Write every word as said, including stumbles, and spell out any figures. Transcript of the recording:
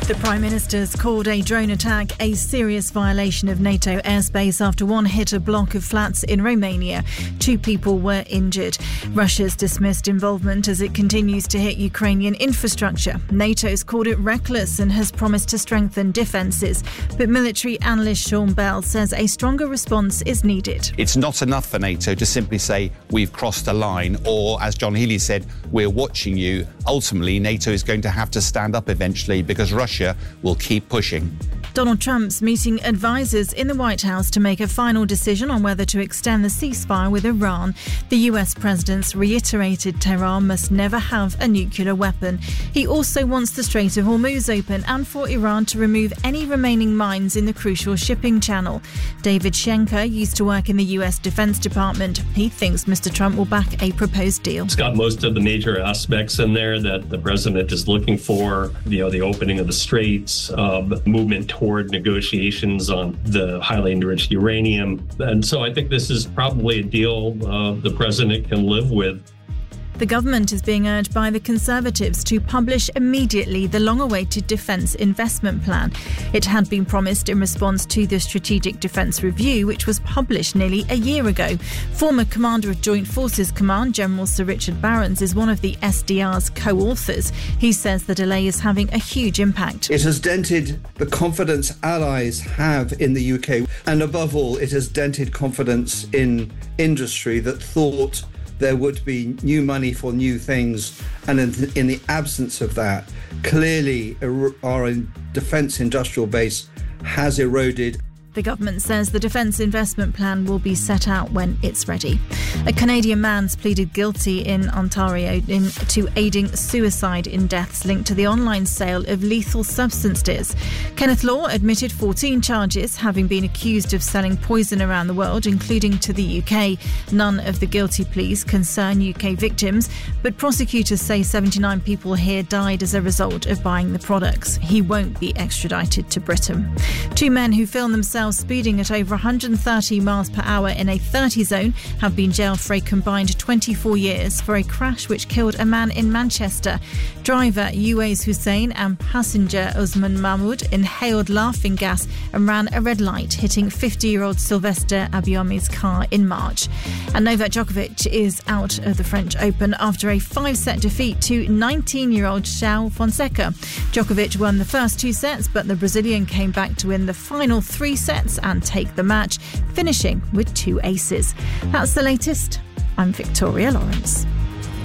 The Prime Minister's called a drone attack a serious violation of NATO airspace after one hit a block of flats in Romania. Two people were injured. Russia's dismissed involvement as it continues to hit Ukrainian infrastructure. NATO's called it reckless and has promised to strengthen defences. But military analyst Sean Bell says a stronger response is needed. It's not enough for NATO to simply say we've crossed a line, or, as John Healey said, we're watching you. Ultimately, NATO is going to have to stand up eventually because Russia will keep pushing. Donald Trump's meeting advisers in the White House to make a final decision on whether to extend the ceasefire with Iran. The U S president's reiterated Tehran must never have a nuclear weapon. He also wants the Strait of Hormuz open and for Iran to remove any remaining mines in the crucial shipping channel. David Schenker used to work in the U S Defense Department. He thinks Mister Trump will back a proposed deal. It's got most of the major aspects in there that the president is looking for. You know, the opening of the straits, um, movement toward negotiations on the highly enriched uranium. And so I think this is probably a deal uh, the president can live with. The government is being urged by the Conservatives to publish immediately the long-awaited Defence Investment Plan. It had been promised in response to the Strategic Defence Review, which was published nearly a year ago. Former Commander of Joint Forces Command, General Sir Richard Barrons, is one of the S D R's co-authors. He says the delay is having a huge impact. It has dented the confidence allies have in the U K, and above all, it has dented confidence in industry that thought there would be new money for new things, and in the, in the absence of that, clearly our defence industrial base has eroded. The government says the Defence Investment Plan will be set out when it's ready. A Canadian man's pleaded guilty in Ontario in, to aiding suicide in deaths linked to the online sale of lethal substances. Kenneth Law admitted fourteen charges, having been accused of selling poison around the world, including to the U K. None of the guilty pleas concern U K victims, but prosecutors say seventy-nine people here died as a result of buying the products. He won't be extradited to Britain. Two men who filmed themselves speeding at over one hundred thirty miles per hour in a thirty zone have been jailed for a combined twenty-four years for a crash which killed a man in Manchester. Driver Uwais Hussein and passenger Osman Mahmoud inhaled laughing gas and ran a red light, hitting fifty-year-old Sylvester Abiyomi's car in March. And Novak Djokovic is out of the French Open after a five-set defeat to nineteen-year-old João Fonseca. Djokovic won the first two sets, but the Brazilian came back to win the final three sets and take the match, finishing with two aces. That's the latest. I'm Victoria Lawrence.